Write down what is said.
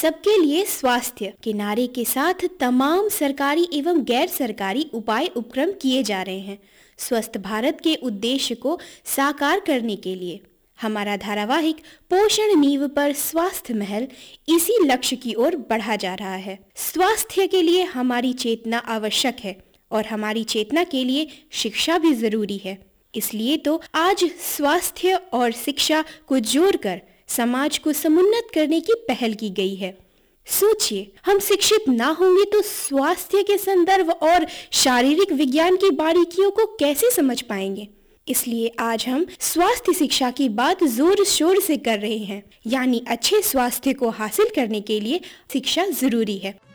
सबके लिए स्वास्थ्य के नारे के साथ तमाम सरकारी एवं गैर सरकारी उपाय उपक्रम किए जा रहे हैं। स्वस्थ भारत के उद्देश्य को साकार करने के लिए हमारा धारावाहिक पोषण नींव पर स्वास्थ्य महल इसी लक्ष्य की ओर बढ़ा जा रहा है। स्वास्थ्य के लिए हमारी चेतना आवश्यक है और हमारी चेतना के लिए शिक्षा भी जरूरी है। इसलिए तो आज स्वास्थ्य और शिक्षा को जोड़कर समाज को समुन्नत करने की पहल की गई है। सोचिए, हम शिक्षित ना होंगे तो स्वास्थ्य के संदर्भ और शारीरिक विज्ञान की बारीकियों को कैसे समझ पाएंगे। इसलिए आज हम स्वास्थ्य शिक्षा की बात जोर शोर से कर रहे हैं। यानी अच्छे स्वास्थ्य को हासिल करने के लिए शिक्षा जरूरी है।